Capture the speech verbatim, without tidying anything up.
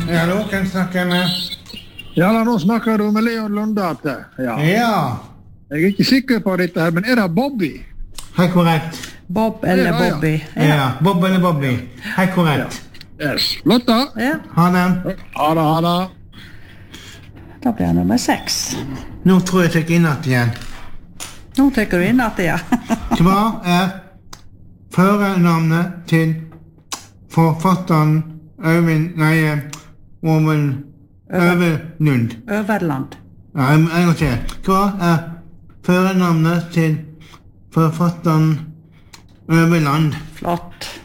Hallo, hvem snakker med? Ja, da, nå snakker du med Leon Lundate. Ja. Ja. Jeg er ikke sikker på dette her, men er det Bobby? Hei, korrekt. Bob eller Ja, ja. Bobby. Ja, Bob eller Bobby. Hei, korrekt. Yes. Lotta? Ja, Ha det. Ha det, ha det. da blir jeg nummer seks. Nå tror jeg jeg tar inn at igjen. Nå tenker du inn at det, ja. Hva er førernavnet til forfatteren Øyvind, nei, Åmen Øverlund? Øverland. Ja, en en gang til. Hva er førernavnet til forfatteren Øverland? Flott.